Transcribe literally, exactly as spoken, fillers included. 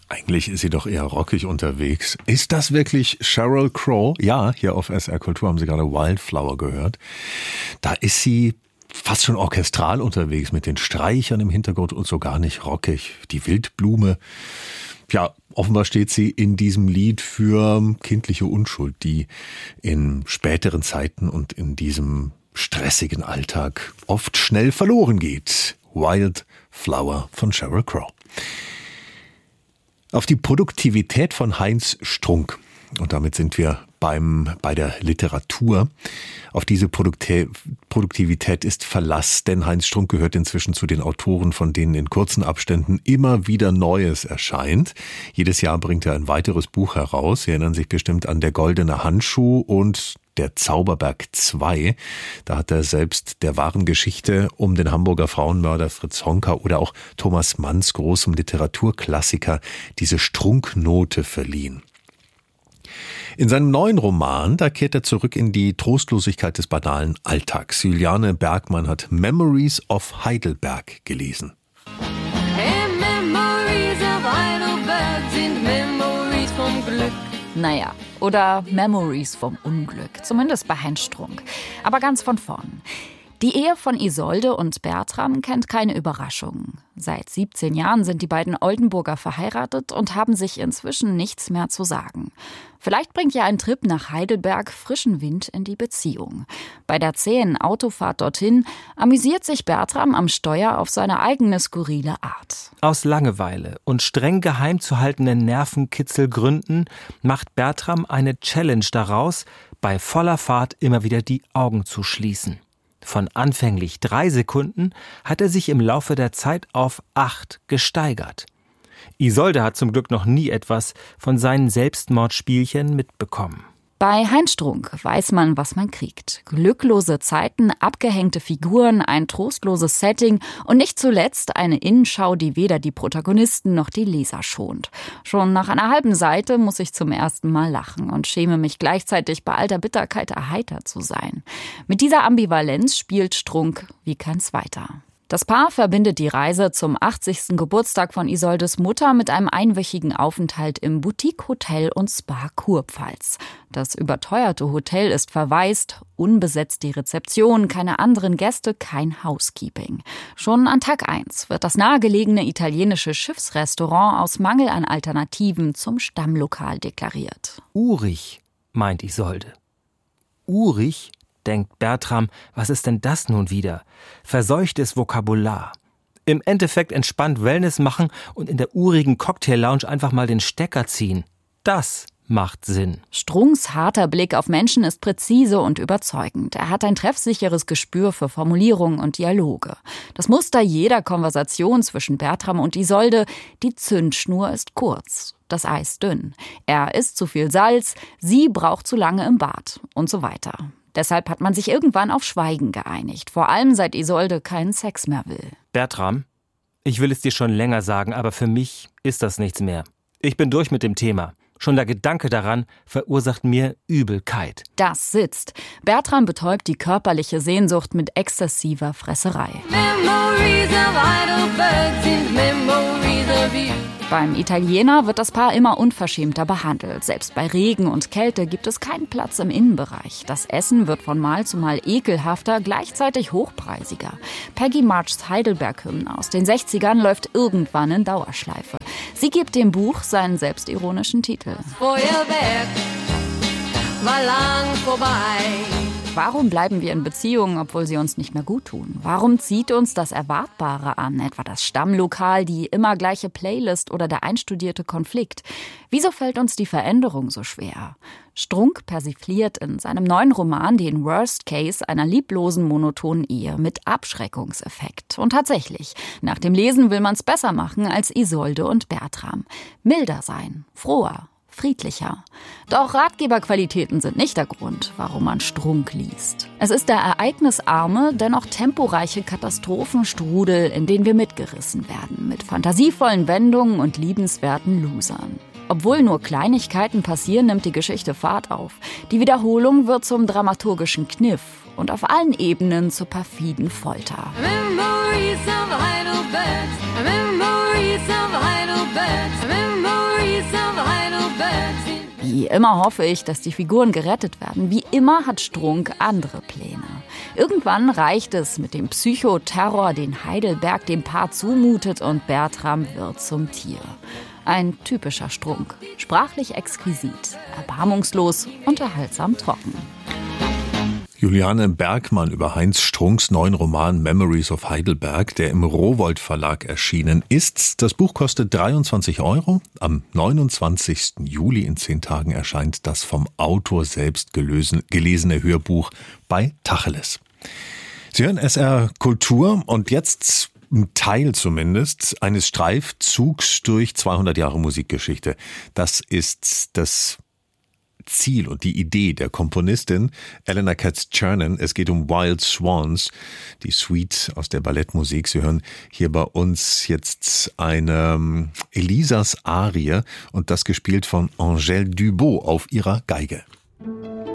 Eigentlich ist sie doch eher rockig unterwegs. Ist das wirklich Sheryl Crow? Ja, hier auf S R Kultur haben Sie gerade Wildflower gehört. Da ist sie fast schon orchestral unterwegs mit den Streichern im Hintergrund und so gar nicht rockig. Die Wildblume, ja, offenbar steht sie in diesem Lied für kindliche Unschuld, die in späteren Zeiten und in diesem stressigen Alltag oft schnell verloren geht. Wildflower von Sheryl Crow. Auf die Produktivität von Heinz Strunk. Und damit sind wir beim, bei der Literatur. Auf diese Produktivität ist Verlass, denn Heinz Strunk gehört inzwischen zu den Autoren, von denen in kurzen Abständen immer wieder Neues erscheint. Jedes Jahr bringt er ein weiteres Buch heraus. Sie erinnern sich bestimmt an Der goldene Handschuh und Der Zauberberg zwei. Da hat er selbst der wahren Geschichte um den Hamburger Frauenmörder Fritz Honka oder auch Thomas Manns großem Literaturklassiker diese Strunknote verliehen. In seinem neuen Roman, da kehrt er zurück in die Trostlosigkeit des banalen Alltags. Juliane Bergmann hat Memories of Heidelberg gelesen. Hey, Memories of Heidelberg sind Memories vom Glück. Naja, oder Memories vom Unglück, zumindest bei Heinz Strunk. Aber ganz von vorn. Die Ehe von Isolde und Bertram kennt keine Überraschungen. Seit siebzehn Jahren sind die beiden Oldenburger verheiratet und haben sich inzwischen nichts mehr zu sagen. Vielleicht bringt ja ein Trip nach Heidelberg frischen Wind in die Beziehung. Bei der zähen Autofahrt dorthin amüsiert sich Bertram am Steuer auf seine eigene skurrile Art. Aus Langeweile und streng geheim zu haltenden Nervenkitzelgründen macht Bertram eine Challenge daraus, bei voller Fahrt immer wieder die Augen zu schließen. Von anfänglich drei Sekunden hat er sich im Laufe der Zeit auf acht gesteigert. Isolde hat zum Glück noch nie etwas von seinen Selbstmordspielchen mitbekommen. Bei Heinz Strunk weiß man, was man kriegt. Glücklose Zeiten, abgehängte Figuren, ein trostloses Setting und nicht zuletzt eine Innenschau, die weder die Protagonisten noch die Leser schont. Schon nach einer halben Seite muss ich zum ersten Mal lachen und schäme mich gleichzeitig bei all der Bitterkeit erheitert zu sein. Mit dieser Ambivalenz spielt Strunk wie kein zweiter. Das Paar verbindet die Reise zum achtzigsten Geburtstag von Isoldes Mutter mit einem einwöchigen Aufenthalt im Boutique-Hotel und Spa Kurpfalz. Das überteuerte Hotel ist verwaist, unbesetzt die Rezeption, keine anderen Gäste, kein Housekeeping. Schon an Tag eins wird das nahegelegene italienische Schiffsrestaurant aus Mangel an Alternativen zum Stammlokal deklariert. Urig, meint Isolde. Urig? Denkt Bertram, was ist denn das nun wieder? Verseuchtes Vokabular. Im Endeffekt entspannt Wellness machen und in der urigen Cocktail-Lounge einfach mal den Stecker ziehen. Das macht Sinn. Strunks harter Blick auf Menschen ist präzise und überzeugend. Er hat ein treffsicheres Gespür für Formulierungen und Dialoge. Das Muster jeder Konversation zwischen Bertram und Isolde, die Zündschnur ist kurz, das Eis dünn. Er isst zu viel Salz, sie braucht zu lange im Bad und so weiter. Deshalb hat man sich irgendwann auf Schweigen geeinigt, vor allem seit Isolde keinen Sex mehr will. Bertram, ich will es dir schon länger sagen, aber für mich ist das nichts mehr. Ich bin durch mit dem Thema. Schon der Gedanke daran verursacht mir Übelkeit. Das sitzt. Bertram betäubt die körperliche Sehnsucht mit exzessiver Fresserei. Memories of Heidelberg sind Memories of you. Beim Italiener wird das Paar immer unverschämter behandelt. Selbst bei Regen und Kälte gibt es keinen Platz im Innenbereich. Das Essen wird von Mal zu Mal ekelhafter, gleichzeitig hochpreisiger. Peggy Marchs Heidelberg-Hymne aus den sechzigern läuft irgendwann in Dauerschleife. Sie gibt dem Buch seinen selbstironischen Titel. Feuerwerk war lang vorbei. Warum bleiben wir in Beziehungen, obwohl sie uns nicht mehr gut tun? Warum zieht uns das Erwartbare an, etwa das Stammlokal, die immer gleiche Playlist oder der einstudierte Konflikt? Wieso fällt uns die Veränderung so schwer? Strunk persifliert in seinem neuen Roman den Worst Case einer lieblosen, monotonen Ehe mit Abschreckungseffekt. Und tatsächlich, nach dem Lesen will man es besser machen als Isolde und Bertram. Milder sein, froher, friedlicher. Doch Ratgeberqualitäten sind nicht der Grund, warum man Strunk liest. Es ist der ereignisarme, dennoch temporeiche Katastrophenstrudel, in den wir mitgerissen werden, mit fantasievollen Wendungen und liebenswerten Losern. Obwohl nur Kleinigkeiten passieren, nimmt die Geschichte Fahrt auf. Die Wiederholung wird zum dramaturgischen Kniff und auf allen Ebenen zur perfiden Folter. Memories of Heidelberg, Memories of Heidelberg, Memories Wie immer hoffe ich, dass die Figuren gerettet werden. Wie immer hat Strunk andere Pläne. Irgendwann reicht es mit dem Psychoterror, den Heidelberg dem Paar zumutet, und Bertram wird zum Tier. Ein typischer Strunk. Sprachlich exquisit, erbarmungslos, unterhaltsam trocken. Juliane Bergmann über Heinz Strunks neuen Roman Memories of Heidelberg, der im Rowohlt Verlag erschienen ist. Das Buch kostet dreiundzwanzig Euro. Am neunundzwanzigsten Juli in zehn Tagen erscheint das vom Autor selbst gelesen, gelesene Hörbuch bei Tacheles. Sie hören S R Kultur und jetzt ein Teil zumindest eines Streifzugs durch zweihundert Jahre Musikgeschichte. Das ist das Ziel und die Idee der Komponistin Eleanor Katz-Chernin. Es geht um Wild Swans, die Suite aus der Ballettmusik. Sie hören hier bei uns jetzt eine Elisas Arie und das gespielt von Angèle Dubot auf ihrer Geige.